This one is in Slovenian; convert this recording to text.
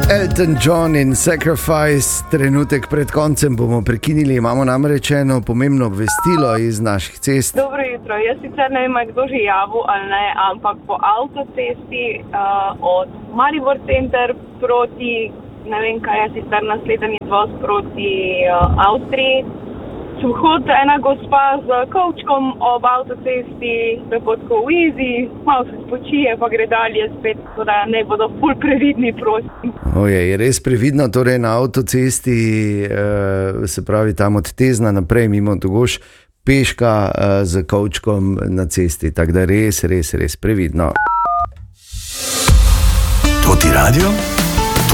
Elton John in Sacrifice, trenutek pred koncem bomo prekinili, imamo namreč eno pomembno obvestilo iz naših cest. Dobro jutro, jaz sicer ne vem, kdo že javil ali ne, ampak po avtocesti od Maribor Center proti, ne vem kaj je sicer naslednji izvoz proti Avstriji, vhod ena gospa z kovčkom ob avtocesti, tako v easy, malo se spočije, pa gre dalje spet, da ne bodo ful previdni, prosim. Je res previdno, torej na avtocesti, se pravi tam od Tezna naprej mimo Dogoš, peška z kovčkom na cesti, tako da res previdno. To ti radio?